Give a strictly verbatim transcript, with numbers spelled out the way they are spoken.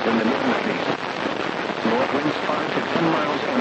in the mid nineties. North winds five to ten miles an